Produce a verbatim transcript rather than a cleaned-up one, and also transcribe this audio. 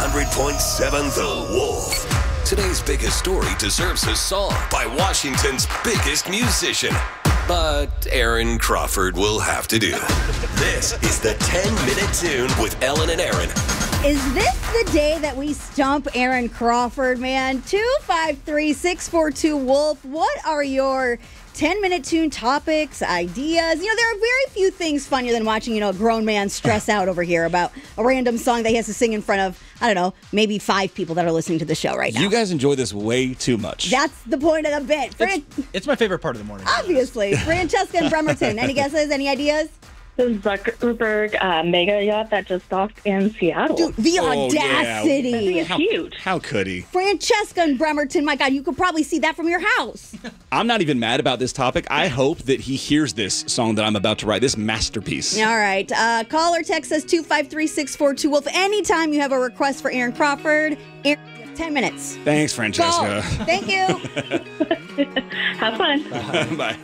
hundred point seven The Wolf. Today's biggest story deserves a song by Washington's biggest musician. But Aaron Crawford will have to do. This is the ten-minute tune with Ellen and Aaron. Is this the day that we stump Aaron Crawford, man? two five three, six four two, Wolf. What are your ten-minute tune topics, ideas? You know, there are very few things funnier than watching, you know, a grown man stress out over here about a random song that he has to sing in front of, I don't know, maybe five people that are listening to the show right now. You guys enjoy this way too much. That's the point of the bit. Fran- It's, it's my favorite part of the morning. Obviously. Francesca and Bremerton. Any guesses? Any ideas? The Zuckerberg uh, mega yacht that just docked in Seattle. Dude, the Oh, yeah. audacity. It's huge. How could he? Francesca and Bremerton, my God, you could probably see that from your house. I'm not even mad about this topic. I hope that he hears this song that I'm about to write, this masterpiece. All right. Uh, call or text us two five three, six four two, Wolf. Anytime you have a request for Aaron Crawford, Aaron, you have ten minutes. Thanks, Go. Francesca. Thank you. Have fun. Bye.